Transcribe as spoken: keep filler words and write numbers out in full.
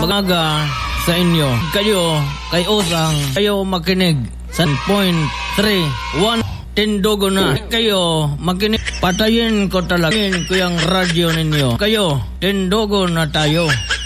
magaga sa inyo. Kayo, kay Osang, kayo makinig sa point three one. Tindugo na. Kayo, makinig. Patayin ko talaga ko yung radyo ninyo. Kayo, tindugo na tayo.